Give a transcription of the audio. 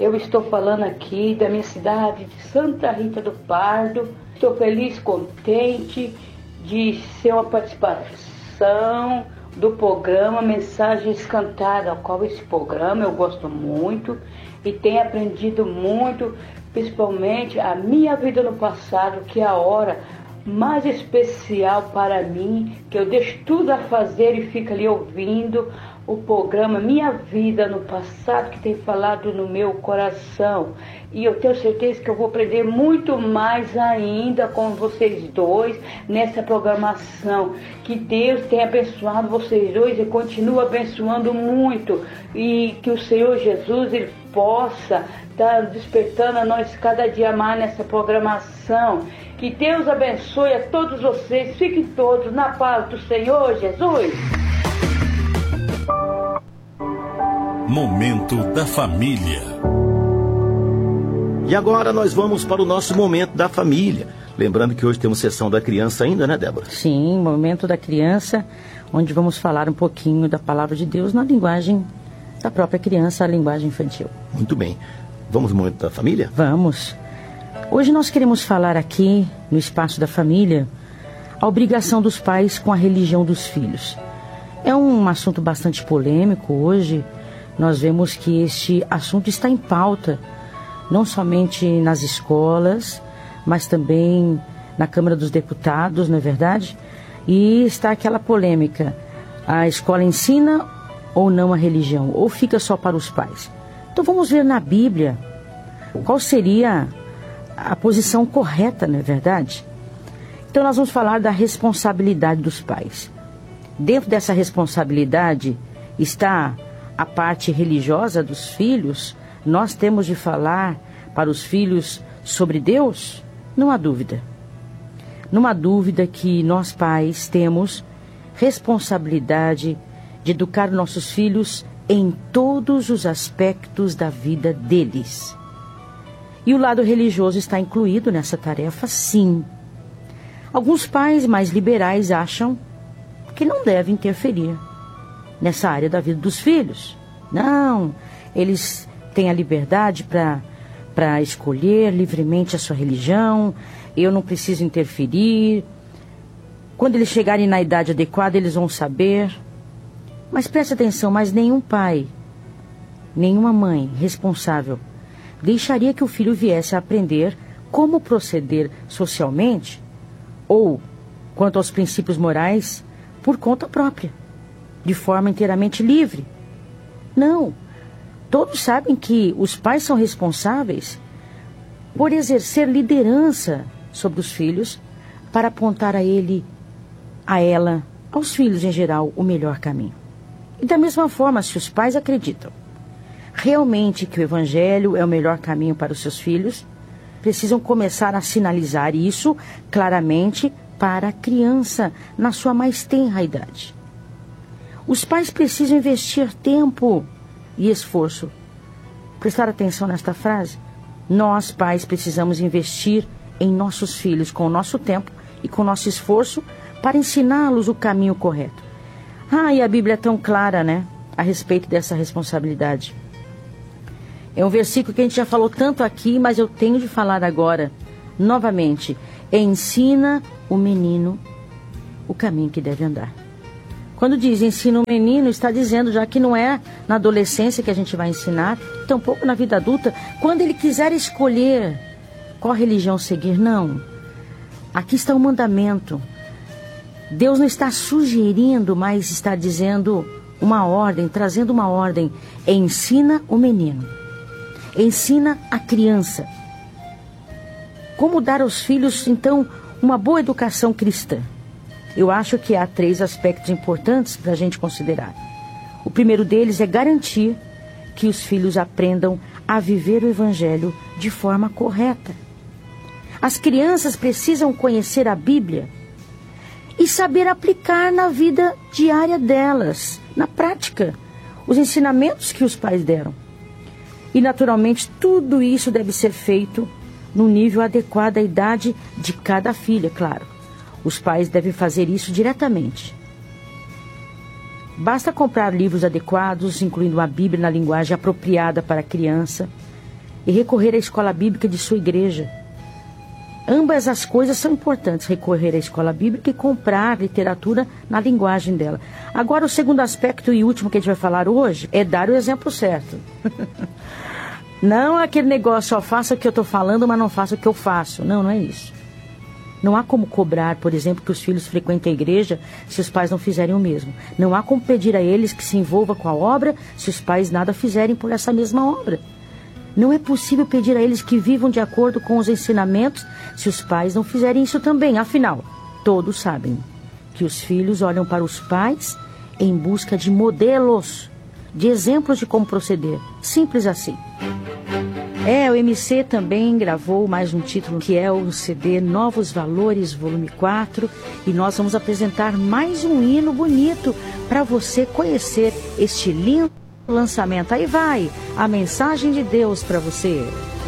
Eu estou falando aqui da minha cidade de Santa Rita do Pardo. Estou feliz, contente de ser uma participação do programa Mensagens Cantadas, ao qual esse programa eu gosto muito e tenho aprendido muito, principalmente a minha vida no passado, que é a hora mais especial para mim, que eu deixo tudo a fazer e fico ali ouvindo o programa Minha Vida no Passado, que tem falado no meu coração. E eu tenho certeza que eu vou aprender muito mais ainda com vocês dois nessa programação. Que Deus tenha abençoado vocês dois e continue abençoando muito. E que o Senhor Jesus ele possa estar despertando a nós cada dia mais nessa programação. Que Deus abençoe a todos vocês. Fiquem todos na paz do Senhor Jesus. Momento da Família. E agora nós vamos para o nosso Momento da Família. Lembrando que hoje temos sessão da criança ainda, né, Débora? Sim, Momento da Criança, onde vamos falar um pouquinho da Palavra de Deus na linguagem da própria criança, a linguagem infantil. Muito bem. Vamos ao Momento da Família? Vamos. Hoje nós queremos falar aqui, no Espaço da Família, a obrigação dos pais com a religião dos filhos. É um assunto bastante polêmico hoje. Nós vemos que este assunto está em pauta, não somente nas escolas, mas também na Câmara dos Deputados, não é verdade? E está aquela polêmica, a escola ensina ou não a religião, ou fica só para os pais? Então vamos ver na Bíblia qual seria a posição correta, não é verdade? Então nós vamos falar da responsabilidade dos pais. Dentro dessa responsabilidade está a parte religiosa dos filhos. Nós temos de falar para os filhos sobre Deus? Não há dúvida. Não há dúvida que nós pais temos responsabilidade de educar nossos filhos em todos os aspectos da vida deles. E o lado religioso está incluído nessa tarefa, sim. Alguns pais mais liberais acham que não devem interferir nessa área da vida dos filhos. Não, eles têm a liberdade para escolher livremente a sua religião, eu não preciso interferir. Quando eles chegarem na idade adequada, eles vão saber. Mas preste atenção, mas nenhum pai, nenhuma mãe responsável deixaria que o filho viesse a aprender como proceder socialmente ou, quanto aos princípios morais, por conta própria, de forma inteiramente livre. Não. Todos sabem que os pais são responsáveis por exercer liderança sobre os filhos para apontar a ele, a ela, aos filhos em geral, o melhor caminho. E da mesma forma, se os pais acreditam realmente que o Evangelho é o melhor caminho para os seus filhos, precisam começar a sinalizar isso claramente para a criança na sua mais tenra idade. Os pais precisam investir tempo e esforço. Prestar atenção nesta frase? Nós, pais, precisamos investir em nossos filhos com o nosso tempo e com o nosso esforço para ensiná-los o caminho correto. E a Bíblia é tão clara, né, a respeito dessa responsabilidade. É um versículo que a gente já falou tanto aqui, mas eu tenho de falar agora, novamente. Ensina o menino o caminho que deve andar. Quando diz ensina o menino, está dizendo já que não é na adolescência que a gente vai ensinar, tampouco na vida adulta, quando ele quiser escolher qual religião seguir, não. Aqui está o mandamento. Deus não está sugerindo, mas está dizendo uma ordem, trazendo uma ordem. Ensina o menino. Ensina a criança. Como dar aos filhos, então, uma boa educação cristã? Eu acho que há 3 aspectos importantes para a gente considerar. O primeiro deles é garantir que os filhos aprendam a viver o Evangelho de forma correta. As crianças precisam conhecer a Bíblia e saber aplicar na vida diária delas, na prática, os ensinamentos que os pais deram. E, naturalmente, tudo isso deve ser feito no nível adequado à idade de cada filha, claro. Os pais devem fazer isso diretamente. Basta comprar livros adequados, incluindo a Bíblia na linguagem apropriada para a criança. e recorrer à escola bíblica de sua igreja. Ambas as coisas são importantes, recorrer à escola bíblica e comprar literatura na linguagem dela. Agora, o segundo aspecto e último que a gente vai falar hoje é dar o exemplo certo. Não aquele negócio, faça o que eu estou falando, mas não faça o que eu faço. Não, não é isso. Não há como cobrar, por exemplo, que os filhos frequentem a igreja se os pais não fizerem o mesmo. Não há como pedir a eles que se envolvam com a obra se os pais nada fizerem por essa mesma obra. Não é possível pedir a eles que vivam de acordo com os ensinamentos se os pais não fizerem isso também. Afinal, todos sabem que os filhos olham para os pais em busca de modelos, de exemplos de como proceder. Simples assim. O MC também gravou mais um título que é o CD Novos Valores, volume 4. E nós vamos apresentar mais um hino bonito para você conhecer este lindo lançamento. Aí vai a mensagem de Deus para você.